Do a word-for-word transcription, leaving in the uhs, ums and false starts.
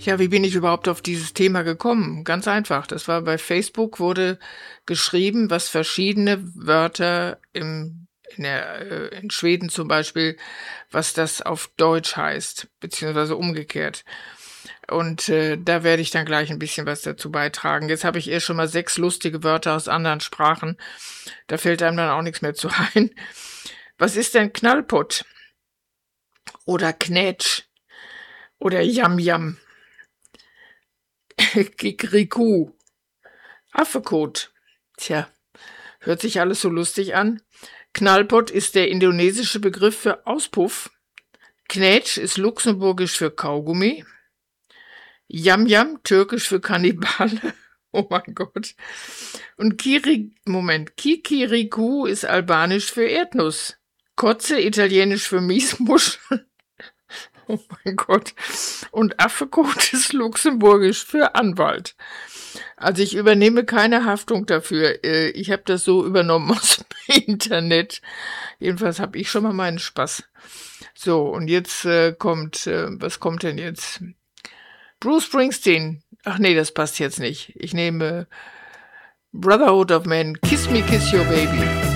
Ja, wie bin ich überhaupt auf dieses Thema gekommen? Ganz einfach. Das war bei Facebook, wurde geschrieben, was verschiedene Wörter im, in, der, äh, in Schweden zum Beispiel, was das auf Deutsch heißt, beziehungsweise umgekehrt. Und äh, da werde ich dann gleich ein bisschen was dazu beitragen. Jetzt habe ich erst schon mal sechs lustige Wörter aus anderen Sprachen. Da fällt einem dann auch nichts mehr zu ein. Was ist denn Knallpott? Oder Knätsch? Oder Yam Yam? Kikrikuh, Affekot. Tja, hört sich alles so lustig an. Knallpott ist der indonesische Begriff für Auspuff. Knätsch ist luxemburgisch für Kaugummi. Yam Yam, türkisch für Kannibale. Oh mein Gott. Und Kiri, Moment, Kikiriku ist albanisch für Erdnuss. Kotze, italienisch für Miesmuschel. Oh mein Gott. Und Affekot ist luxemburgisch für Anwalt. Also ich übernehme keine Haftung dafür. Ich habe das so übernommen aus dem Internet. Jedenfalls habe ich schon mal meinen Spaß. So, und jetzt äh, kommt, äh, was kommt denn jetzt? Bruce Springsteen. Ach nee, das passt jetzt nicht. Ich nehme Brotherhood of Man, Kiss Me, Kiss Your Baby.